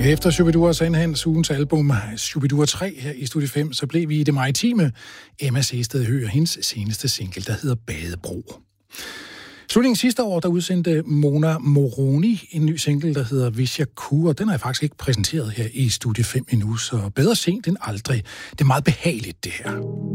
Efter Shubidua Sandhans ugens album Shubidua 3 her i Studie 5, så blev vi i det maritime Emma Sehested Høgh og hendes seneste single, der hedder Badebro. Slutningen sidste år, der udsendte Mona Moroni en ny single, der hedder Hvis jeg kunne, og den har jeg faktisk ikke præsenteret her i Studie 5 endnu, så bedre sent end aldrig. Det er meget behageligt, det her.